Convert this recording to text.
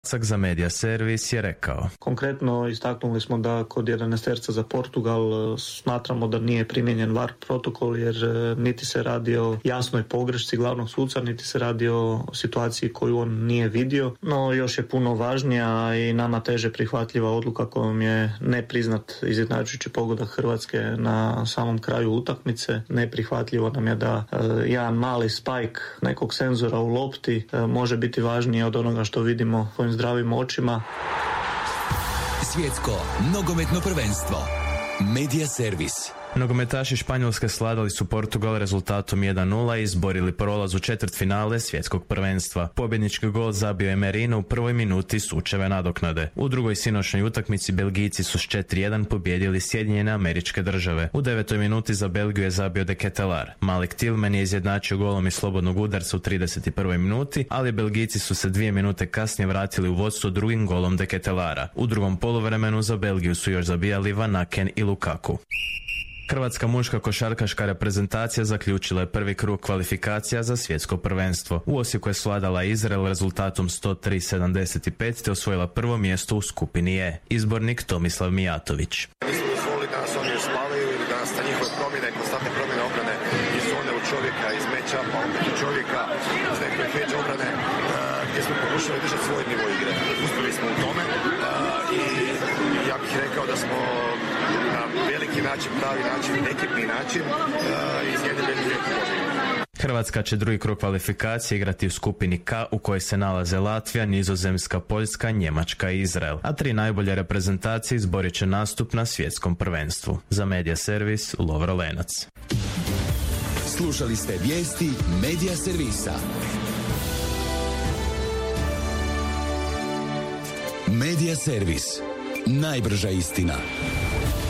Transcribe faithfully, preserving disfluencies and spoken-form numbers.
za Media Servis je rekao. Konkretno istaknuli smo da kod jedanaesterca za Portugal smatramo da nije primijenjen V A R protokol jer niti se radi o jasnoj pogrešci glavnog suca, niti se radi o situaciji koju on nije vidio. No još je puno važnija i nama teže prihvatljiva odluka kojom je nepriznat izjednačujući pogodak Hrvatske na samom kraju utakmice. Neprihvatljivo nam je da e, jedan mali spike nekog senzora u lopti e, može biti važniji od onoga što vidimo svojim zdravim očima. Svjetsko nogometno prvenstvo. Media Servis. Nogometaši Španjolske sladali su Portugal rezultatom jedan nula i izborili prolaz u četvrtfinale svjetskog prvenstva. Pobjednički gol zabio je Merino u prvoj minuti sučeve nadoknade. U drugoj sinoćnoj utakmici Belgijci su s četiri jedan pobijedili Sjedinjene Američke Države. U devetoj minuti za Belgiju je zabio De Ketelaar. Malik Tillman je izjednačio golom iz slobodnog udarca u trideset prvoj minuti, ali Belgijci su se dvije minute kasnije vratili u vodstvo drugim golom De Ketelaara. U drugom poluvremenu za Belgiju su još zabijali Van Aken i Lukaku. Hrvatska muška košarkaška reprezentacija zaključila je prvi krug kvalifikacija za svjetsko prvenstvo. U Osijeku je svladala Izrael rezultatom sto tri sedamdeset pet te osvojila prvo mjesto u skupini E. Izbornik Tomislav Mijatović. Nisu dozvolili da nas oni uspavaju ili da nas ta njihove promjene, konstantne promjene obrane iz zone u čovjeka, iz meča, pa opet u čovjeka, iz nekoj hedge obrane, gdje smo pokušali držati svoj nivo igre. Uspjeli smo u tome i ja bih rekao da smo na veliki način, pravi način, ekipni način iznjedili lijepu pobjedu. Hrvatska će drugi krug kvalifikacije igrati u skupini K u kojoj se nalaze Latvija, Nizozemska, Poljska, Njemačka i Izrael, a tri najbolje reprezentacije izborit će nastup na svjetskom prvenstvu. Za Media Servis, Lovro Lenac. Slušali ste vijesti Media Servisa. Media Servis. Najbrža istina.